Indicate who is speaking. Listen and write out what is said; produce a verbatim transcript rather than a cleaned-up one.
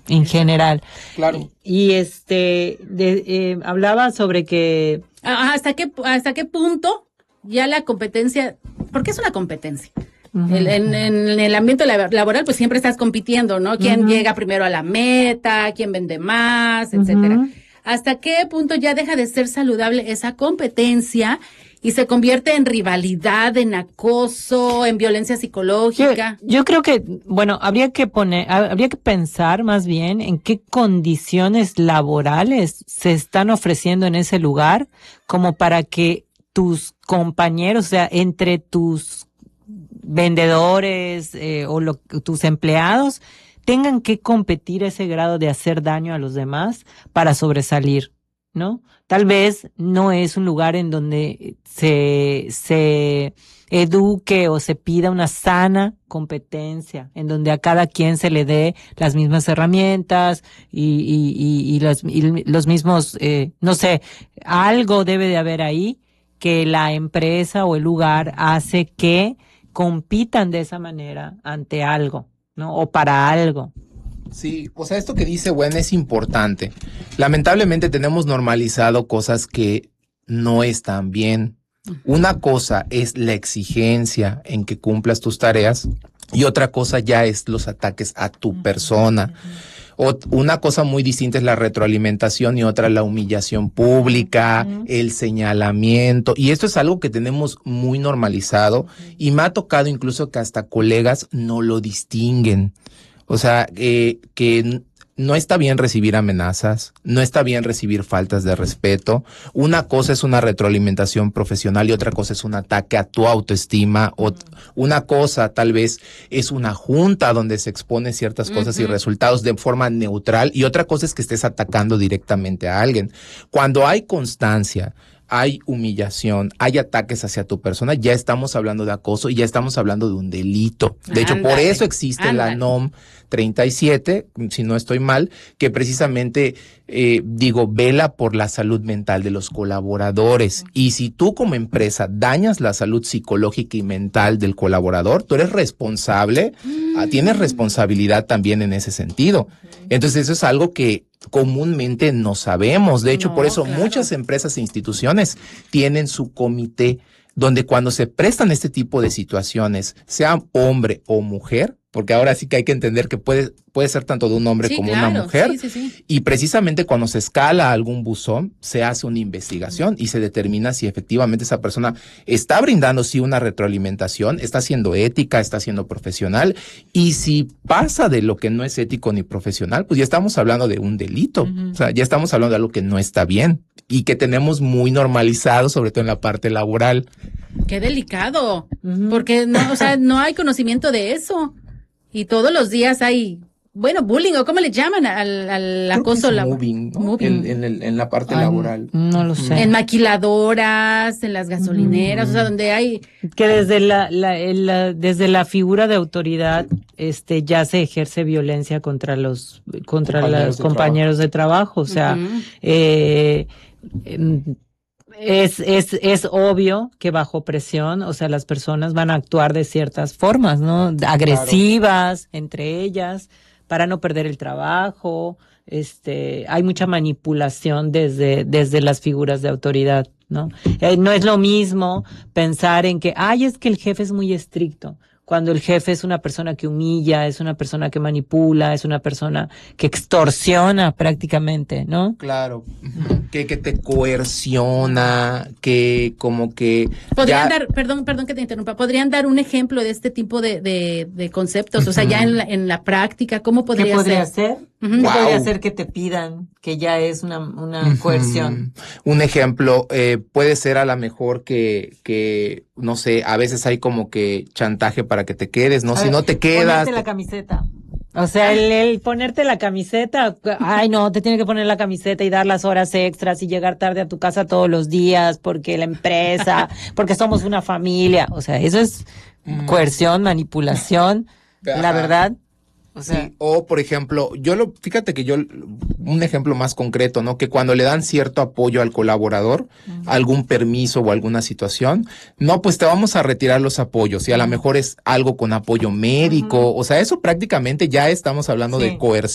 Speaker 1: en general.
Speaker 2: Claro.
Speaker 1: Y, y este, de, eh, hablaba sobre que...
Speaker 3: ¿Hasta qué, hasta qué punto ya la competencia, porque es una competencia? Uh-huh. el, en, en el ambiente laboral, pues siempre estás compitiendo, ¿no? ¿Quién uh-huh. llega primero a la meta? ¿Quién vende más? Etcétera. Uh-huh. ¿Hasta qué punto ya deja de ser saludable esa competencia y se convierte en rivalidad, en acoso, en violencia psicológica?
Speaker 1: Yo, yo creo que, bueno, habría que poner, habría que pensar más bien en qué condiciones laborales se están ofreciendo en ese lugar, como para que tus compañeros, o sea, entre tus vendedores eh, o lo, tus empleados, tengan que competir a ese grado de hacer daño a los demás para sobresalir, ¿no? Tal vez no es un lugar en donde se, se eduque o se pida una sana competencia, en donde a cada quien se le dé las mismas herramientas y, y, y, y, los, y los mismos, eh, no sé, algo debe de haber ahí que la empresa o el lugar hace que compitan de esa manera ante algo, ¿no? O para algo.
Speaker 2: Sí, o sea, esto que dice Gwen es importante. Lamentablemente tenemos normalizado cosas que no están bien. Una cosa es la exigencia en que cumplas tus tareas y otra cosa ya es los ataques a tu persona. O, una cosa muy distinta es la retroalimentación y otra la humillación pública, uh-huh. el señalamiento. Y esto es algo que tenemos muy normalizado y me ha tocado incluso que hasta colegas no lo distinguen. O sea, eh, que no está bien recibir amenazas, no está bien recibir faltas de respeto. Una cosa es una retroalimentación profesional y otra cosa es un ataque a tu autoestima. O una cosa tal vez es una junta donde se expone ciertas cosas uh-huh. y resultados de forma neutral y otra cosa es que estés atacando directamente a alguien. Cuando hay constancia, hay humillación, hay ataques hacia tu persona, ya estamos hablando de acoso y ya estamos hablando de un delito. De hecho, ándale, por eso existe ándale. la N O M treinta y siete, si no estoy mal, que precisamente, eh, digo, vela por la salud mental de los colaboradores. Y si tú como empresa dañas la salud psicológica y mental del colaborador, tú eres responsable, mm. tienes responsabilidad también en ese sentido. Entonces, eso es algo que comúnmente no sabemos. De hecho, no, por eso claro. muchas empresas e instituciones tienen su comité donde cuando se prestan este tipo de situaciones, sea hombre o mujer, porque ahora sí que hay que entender que puede, puede ser tanto de un hombre sí, como claro. una mujer,
Speaker 3: sí, sí, sí.
Speaker 2: y precisamente cuando se escala algún buzón, se hace una investigación y se determina si efectivamente esa persona está brindando sí una retroalimentación, está siendo ética, está siendo profesional, y si pasa de lo que no es ético ni profesional, pues ya estamos hablando de un delito, uh-huh. o sea, ya estamos hablando de algo que no está bien y que tenemos muy normalizado, sobre todo en la parte laboral.
Speaker 3: Qué delicado, uh-huh. porque no, o sea, no hay conocimiento de eso. Y todos los días hay, bueno, bullying, o cómo le llaman al, al acoso laboral.
Speaker 2: Moving, ¿no? moving. En, en, el, en la parte Ay, laboral.
Speaker 1: No lo sé.
Speaker 3: En maquiladoras, en las gasolineras, mm. o sea, donde hay.
Speaker 1: Que desde la, la, la, desde la figura de autoridad, este, ya se ejerce violencia contra los, contra compañeros los de compañeros trabajo. de trabajo. O sea, uh-huh. eh, eh, Es, es, es obvio que bajo presión, o sea, las personas van a actuar de ciertas formas, ¿no? Agresivas, claro. entre ellas, para no perder el trabajo. Este, hay mucha manipulación desde, desde las figuras de autoridad, ¿no? Eh, no es lo mismo pensar en que, ay, es que el jefe es muy estricto. Cuando el jefe es una persona que humilla, es una persona que manipula, es una persona que extorsiona prácticamente, ¿no?
Speaker 2: Claro, que, que te coerciona, que como que...
Speaker 3: Podrían
Speaker 2: ya...
Speaker 3: dar, perdón, perdón que te interrumpa, ¿podrían dar un ejemplo de este tipo de, de, de conceptos? O sea, ya en la, en la práctica, ¿cómo podría ser?
Speaker 1: ¿Qué podría ser?
Speaker 3: Uh-huh.
Speaker 1: ¿Qué
Speaker 2: wow.
Speaker 1: podría ser que te pidan, que ya es una, una uh-huh. coerción?
Speaker 2: Un ejemplo, eh, puede ser a lo mejor que, que, no sé, a veces hay como que chantaje para que te quedes, ¿no? A si ver, no te quedas...
Speaker 1: Ponerte la camiseta. O sea, el, el ponerte la camiseta, ay no, te tiene que poner la camiseta y dar las horas extras y llegar tarde a tu casa todos los días porque la empresa, porque somos una familia. O sea, eso es coerción, manipulación, la verdad.
Speaker 2: O sea, sí, o por ejemplo, yo lo, fíjate que yo, un ejemplo más concreto, ¿no? Que cuando le dan cierto apoyo al colaborador, uh-huh. algún permiso o alguna situación, no, pues te vamos a retirar los apoyos y a lo mejor es algo con apoyo médico, uh-huh. o sea, eso prácticamente ya estamos hablando sí. de coerción.